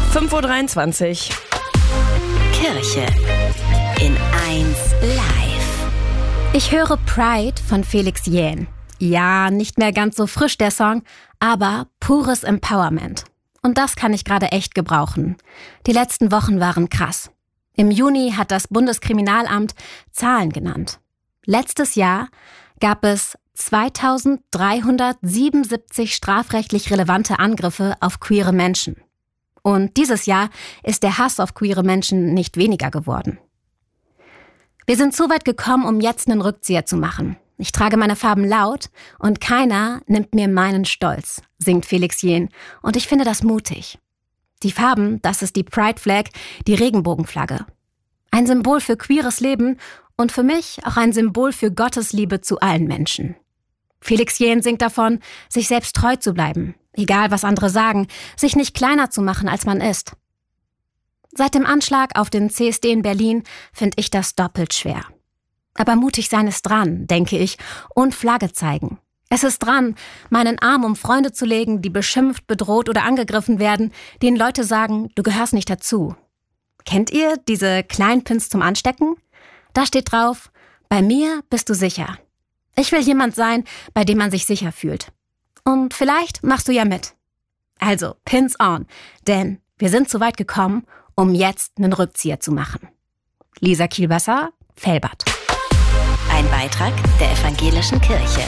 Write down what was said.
5:23 Uhr. Kirche in 1 Live. Ich höre Pride von Felix Jähn. Ja, nicht mehr ganz so frisch der Song, aber pures Empowerment. Und das kann ich gerade echt gebrauchen. Die letzten Wochen waren krass. Im Juni hat das Bundeskriminalamt Zahlen genannt. Letztes Jahr gab es 2377 strafrechtlich relevante Angriffe auf queere Menschen. Und dieses Jahr ist der Hass auf queere Menschen nicht weniger geworden. Wir sind so weit gekommen, um jetzt einen Rückzieher zu machen. Ich trage meine Farben laut und keiner nimmt mir meinen Stolz, singt Felix Jähn. Und ich finde das mutig. Die Farben, das ist die Pride Flag, die Regenbogenflagge. Ein Symbol für queeres Leben und für mich auch ein Symbol für Gottes Liebe zu allen Menschen. Felix Jähn singt davon, sich selbst treu zu bleiben, egal was andere sagen, sich nicht kleiner zu machen, als man ist. Seit dem Anschlag auf den CSD in Berlin finde ich das doppelt schwer. Aber mutig sein ist dran, denke ich, und Flagge zeigen. Es ist dran, meinen Arm um Freunde zu legen, die beschimpft, bedroht oder angegriffen werden, denen Leute sagen, du gehörst nicht dazu. Kennt ihr diese kleinen Pins zum Anstecken? Da steht drauf, bei mir bist du sicher. Ich will jemand sein, bei dem man sich sicher fühlt. Und vielleicht machst du ja mit. Also, Pins on, denn wir sind so weit gekommen, um jetzt einen Rückzieher zu machen. Lisa Kielbasser, Velbert. Ein Beitrag der Evangelischen Kirche.